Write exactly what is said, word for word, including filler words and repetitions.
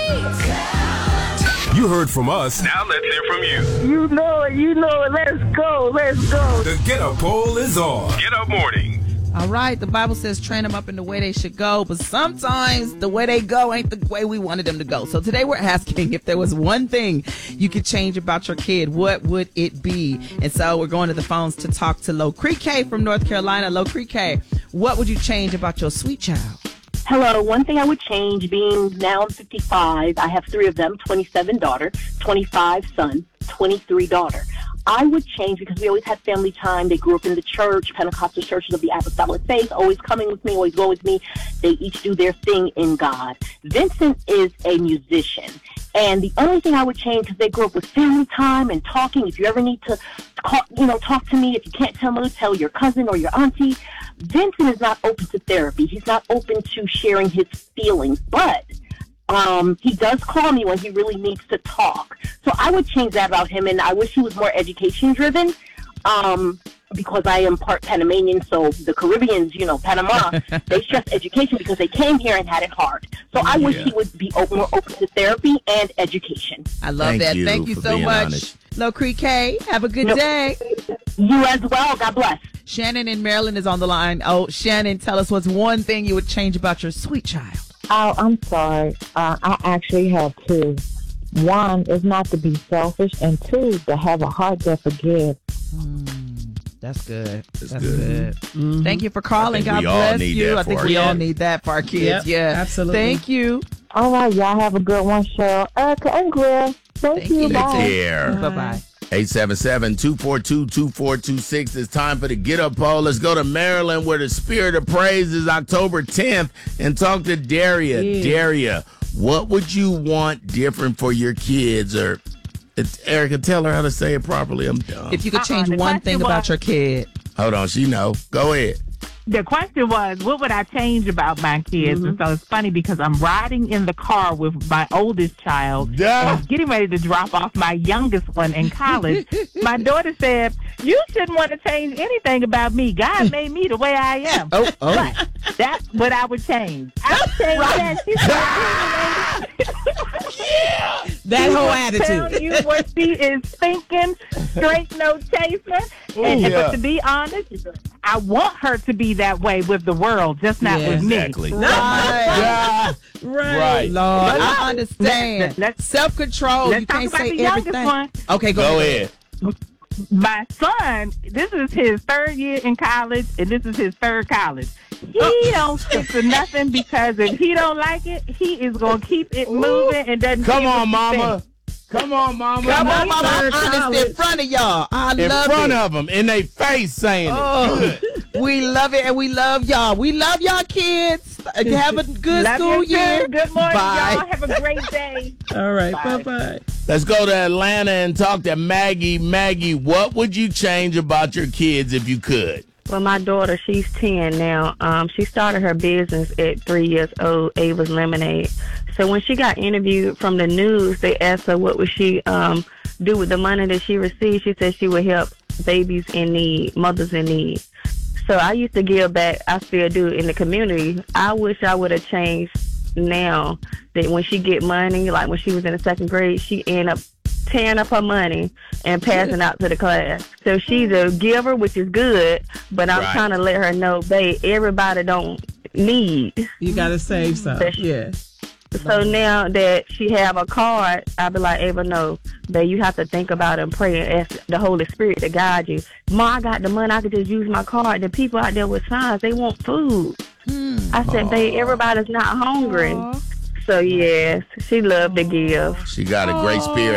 You heard from us. Now let's hear from you. You know it, you know it. Let's go, let's go. The Get Up Poll is on. Get Up Morning. All right, the Bible says train them up in the way they should go, but sometimes the way they go ain't the way we wanted them to go. So today we're asking if there was one thing you could change about your kid, what would it be? And so we're going to the phones to talk to Lo Creek from North Carolina. Lo Creek, what would you change about your sweet child? Hello, one thing I would change, being now I'm fifty-five, I have three of them, twenty-seven daughter, twenty-five son, twenty-three daughter. I would change because we always had family time. They grew up in the church, Pentecostal churches of the Apostolic Faith, always coming with me, always going with me. They each do their thing in God. Vincent is a musician. And the only thing I would change, because they grew up with family time and talking, if you ever need to call, you know, talk to me, if you can't tell me, tell your cousin or your auntie. Vincent is not open to therapy. He's not open to sharing his feelings, but um, he does call me when he really needs to talk. So I would change that about him, and I wish he was more education-driven. Um, because I am part Panamanian, so the Caribbeans, you know, Panama, they stress education because they came here and had it hard. So I wish yeah. he would be open, more open to therapy and education. I love Thank that. You Thank you so much. Honest. Lo Creek K, have a good nope. day. You as well. God bless. Shannon in Maryland is on the line. Oh, Shannon, tell us what's one thing you would change about your sweet child. Oh, I'm sorry. Uh, I actually have two. One is not to be selfish, and two, to have a heart that forgives. Mm. That's good. That's, That's good. good. Mm-hmm. Thank you for calling. God we all bless need you. that I think for we our all kids. need that for our kids. Yep, yeah. absolutely. Thank you. All right, y'all have a good one, Cheryl, Erica, and Grill. Thank, Thank you. you. Bye. Take care. Bye-bye. eight seven seven, two four two, two four two six. It's time for the Get Up Poll. Let's go to Maryland where the Spirit of Praise is October tenth and talk to Daria. Yeah. Daria, what would you want different for your kids? Or it's, Erica, tell her how to say it properly. I'm dumb. If you could change Uh-uh, one thing was, about your kid. Hold on, she know. Go ahead. The question was, what would I change about my kids? Mm-hmm. And so it's funny because I'm riding in the car with my oldest child Duh. and getting ready to drop off my youngest one in college. My daughter said, you shouldn't want to change anything about me. God made me the way I am. Oh, oh. But that's what I would change. I would change that. She said, yeah. That whole attitude. Tell you what she is thinking, straight no chaser. Ooh, and, yeah. But to be honest, I want her to be that way with the world, just not Yeah, with me. Exactly. Right. Yeah. Right. Right. Lord, But I understand. let's- let's- Self-control. Let's You talk can't about say the youngest everything. one. Okay, go, Go ahead. ahead. My son, this is his third year in college, and this is his third college. He Oh. don't stick to nothing because if he don't like it, he is going to keep it moving and doesn't Come care what on, you mama. think. Come on, mama. Come on, mama. third I'm honest college. in front of y'all. I In love front it. of them, in their face saying Oh, it. Good. we love it, and we love y'all. We love y'all, kids. Have a good Love school you, year. too. Good morning, Bye. y'all. Have a great day. All right. Bye. Bye-bye. Let's go to Atlanta and talk to Maggie. Maggie, what would you change about your kids if you could? Well, my daughter, she's ten now. Um, she started her business at three years old, Ava's Lemonade. So when she got interviewed from the news, they asked her what would she um, do with the money that she received. She said she would help babies in need, mothers in need. So I used to give back. I still do in the community. I wish I would have changed now that when she get money, like when she was in the second grade, she end up tearing up her money and passing out to the class. So she's a giver, which is good, but I'm Right. trying to let her know, babe, everybody don't need. You got to save some. That's- Yeah. So now that she have a card, I'll be like, Ava, no, babe, you have to think about it and pray and ask the Holy Spirit to guide you. Ma, I got the money. I could just use my card. The people out there with signs, they want food. Hmm. I said, babe, everybody's not hungry. Aw. So, yes, she loved to give. She got a great spirit.